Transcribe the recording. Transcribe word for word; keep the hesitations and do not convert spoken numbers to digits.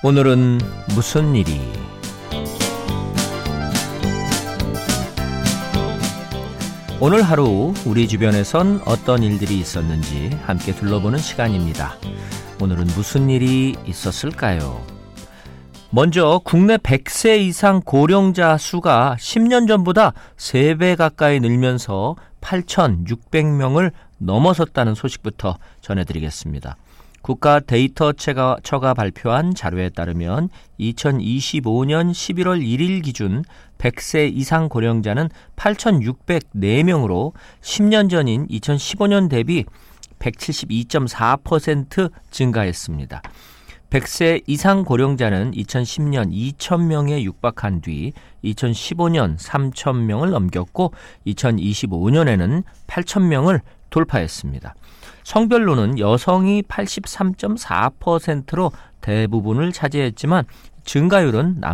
오늘은 무슨 일이? 오늘 하루 우리 주변에선 어떤 일들이 있었는지 함께 둘러보는 시간입니다. 오늘은 무슨 일이 있었을까요? 먼저 국내 백 세 이상 고령자 수가 십 년 전보다 세 배 가까이 늘면서 팔천육백 명을 넘어섰다는 소식부터 전해드리겠습니다. 국가데이터처가 발표한 자료에 따르면 이천이십오 년 십일월 일일 기준 백 세 이상 고령자는 팔천육백사 명으로 십 년 전인 이천십오 년 대비 백칠십이 점 사 퍼센트 증가했습니다. 백 세 이상 고령자는 이천십 년 이천 명에 육박한 뒤 이천십오 년 삼천 명을 넘겼고 이천이십오 년에는 팔천 명을 돌파했습니다. 성별로는 여성이 팔십삼 점 사 퍼센트로 대부분을 차지했지만 증가율은 남